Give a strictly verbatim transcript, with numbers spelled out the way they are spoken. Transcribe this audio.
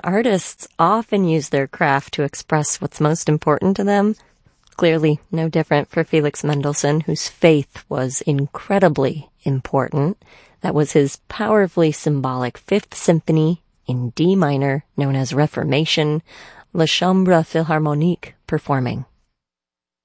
artists often use their craft to express what's most important to them. Clearly no different for Felix Mendelssohn, whose faith was incredibly important. That was his powerfully symbolic Fifth Symphony in D minor, known as Reformation, La Chambre Philharmonique performing.